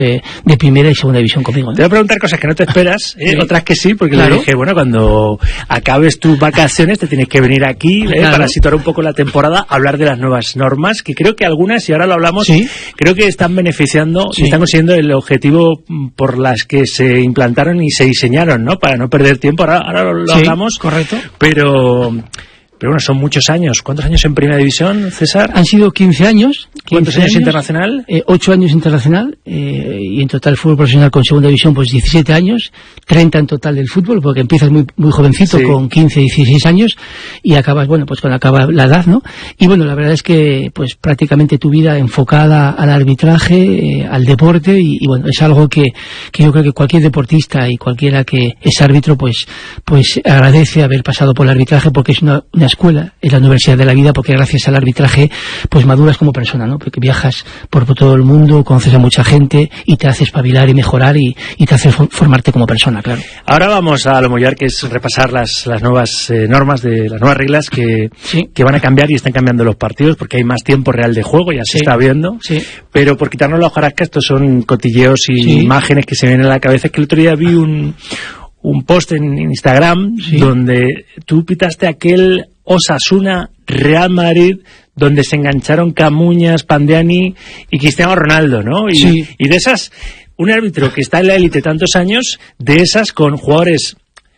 de primera y segunda división conmigo, ¿no? Te voy a preguntar cosas que no te esperas, otras que sí, porque claro. Le dije, bueno, cuando acabes tus vacaciones te tienes que venir aquí claro. Para situar un poco la temporada, hablar de las nuevas normas, que creo que algunas, y ahora lo hablamos, sí. creo que están beneficiando y están consiguiendo el objetivo por las que se implantaron y se diseñaron, ¿no? Para no perder tiempo, ahora lo hablamos. Correcto. Pero bueno, son muchos años. ¿Cuántos años en Primera División, César? Han sido 15 años. ¿Cuántos años internacional? 8 años internacional, y en total fútbol profesional con Segunda División, pues 17 años, 30 en total del fútbol, porque empiezas muy jovencito, con 15, 16 años, y acabas, bueno, pues cuando acaba la edad, ¿no? Y bueno, la verdad es que, pues prácticamente tu vida enfocada al arbitraje, al deporte, y bueno, es algo que yo creo que cualquier deportista y cualquiera que es árbitro, pues agradece haber pasado por el arbitraje, porque es una escuela, es la universidad de la vida, porque gracias al arbitraje pues maduras como persona, ¿no? Porque viajas por todo el mundo, conoces a mucha gente y te hace espabilar y mejorar y te hace formarte como persona, claro. Ahora vamos a lo mejor, que es repasar las nuevas normas, las nuevas reglas que van a cambiar y están cambiando los partidos, porque hay más tiempo real de juego, ya se está viendo, pero por quitarnos la hojarasca, estos son cotilleos y imágenes que se vienen a la cabeza. Es que el otro día vi un post en Instagram donde tú pitaste aquel Osasuna Real Madrid, donde se engancharon Camuñas, Pandiani y Cristiano Ronaldo, ¿no? Y de esas, un árbitro que está en la élite tantos años, de esas con jugadores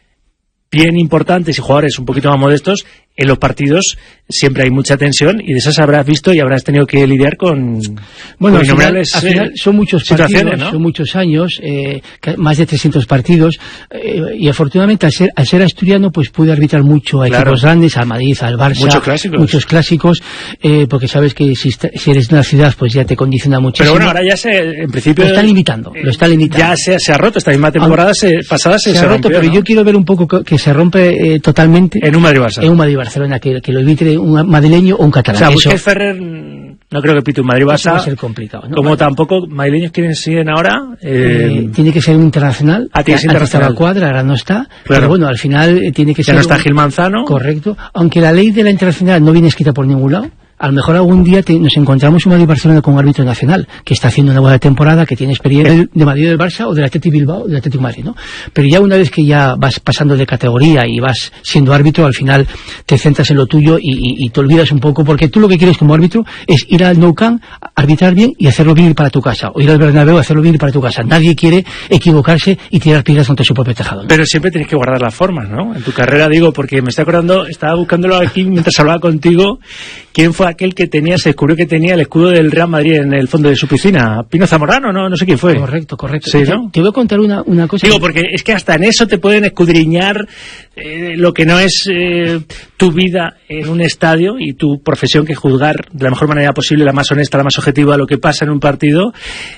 bien importantes y jugadores un poquito más modestos, en los partidos siempre hay mucha tensión, y de esas habrás visto y habrás tenido que lidiar con innumerables al final son muchos partidos, ¿no? Son muchos años, más de 300 partidos, y afortunadamente al ser asturiano pues pude arbitrar mucho a equipos grandes, al Madrid, al Barça, muchos clásicos, porque sabes que si eres de una ciudad pues ya te condiciona muchísimo. Pero bueno, ahora ya en principio lo está limitando. Ya se ha roto, esta misma temporada pasada se ha roto, pero ¿no? yo quiero ver un poco que se rompe totalmente en un Madrid-Barça. En un Madrid-Barcelona, que lo evite un madrileño o un catalán. O sea, Busquets, Ferrer, no creo que pite un Madrid-Barça. Va a ser complicado, ¿no? Como tampoco madrileños quieren siguen ahora. Tiene que ser un internacional. Antes estaba Cuadra, ahora no está. Claro. Pero bueno, al final tiene que ser. Ya no está Gil Manzano. Correcto. Aunque la ley de la internacional no viene escrita por ningún lado. A lo mejor algún día nos encontramos en Madrid-Barcelona con un árbitro nacional que está haciendo una buena temporada, que tiene experiencia de Madrid, del Barça o del Athletic Bilbao o del Atlético de Madrid, ¿no? Pero ya una vez que ya vas pasando de categoría y vas siendo árbitro, al final te centras en lo tuyo y te olvidas un poco, porque tú lo que quieres como árbitro es ir al Nou Camp, arbitrar bien y hacerlo bien para tu casa, o ir al Bernabéu, hacerlo bien para tu casa. Nadie quiere equivocarse y tirar piedras contra su propio tejado, ¿no? Pero siempre tienes que guardar las formas, ¿no? En tu carrera, digo, porque me estoy acordando, estaba buscándolo aquí mientras hablaba contigo, ¿quién fue aquel que se descubrió que tenía el escudo del Real Madrid en el fondo de su piscina? ¿Pino Zamorano? No sé quién fue. Correcto. Sí, ¿no? Te voy a contar una cosa. Digo, porque es que hasta en eso te pueden escudriñar lo que no es tu vida en un estadio y tu profesión, que juzgar de la mejor manera posible, la más honesta, la más objetiva, lo que pasa en un partido.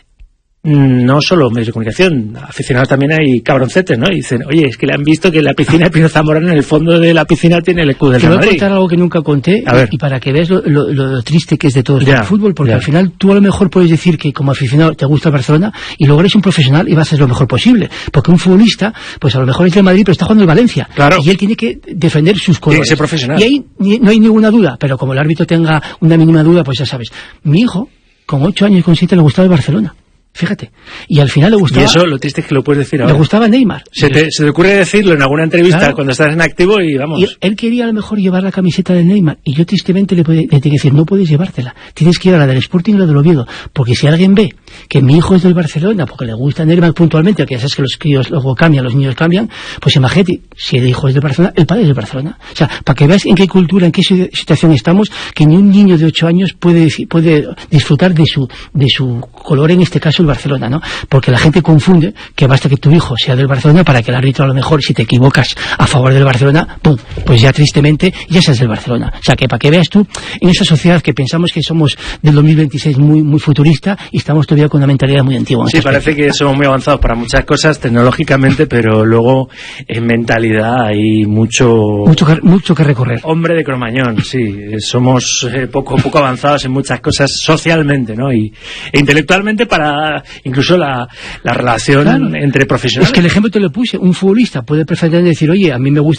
No solo medios de comunicación, aficionados también hay cabroncetes, ¿no? Y dicen, oye, es que le han visto que la piscina de Pino Zamorano, en el fondo de la piscina, tiene el escudo del Real Madrid. Te voy a contar algo que nunca conté, y para que veas lo triste que es de todo el fútbol, porque al final tú a lo mejor puedes decir que como aficionado te gusta el Barcelona y luego eres un profesional y vas a hacer lo mejor posible, porque un futbolista, pues a lo mejor es del Madrid pero está jugando el Valencia, y él tiene que defender sus colores. Tiene que ser profesional. Y ahí no hay ninguna duda, pero como el árbitro tenga una mínima duda, pues ya sabes. Mi hijo, con 8 años y con 7, le gustaba el Barcelona. Fíjate. Y al final le gustaba... Y eso, lo triste es que lo puedes decir ahora. Le gustaba Neymar. Se te ocurre decirlo en alguna entrevista cuando estás en activo y vamos... Y él quería a lo mejor llevar la camiseta de Neymar y yo tristemente le tengo que decir, no puedes llevártela. Tienes que ir a la del Sporting o la del Oviedo. Porque si alguien ve que mi hijo es del Barcelona porque le gusta Neymar puntualmente, que ya sabes que los críos luego cambian, los niños cambian, pues imagínate, si el hijo es de Barcelona, el padre es de Barcelona. O sea, para que veas en qué cultura, en qué situación estamos, que ni un niño de 8 años puede disfrutar de su color, en este caso el Barcelona, ¿no? Porque la gente confunde que basta que tu hijo sea del Barcelona para que el árbitro, a lo mejor, si te equivocas a favor del Barcelona, ¡pum!, pues ya tristemente ya seas del Barcelona. O sea, que para que veas tú, en esa sociedad que pensamos que somos del 2026 muy futurista y estamos todavía con una mentalidad muy antigua. Sí, parece que somos muy avanzados para muchas cosas tecnológicamente, pero luego en mentalidad hay mucho que recorrer. Hombre de Cromañón, sí. Somos poco avanzados en muchas cosas socialmente, ¿no? E intelectualmente, para incluso la relación entre profesionales. Es que el ejemplo te lo puse. Un futbolista puede perfectamente decir, oye, a mí me gusta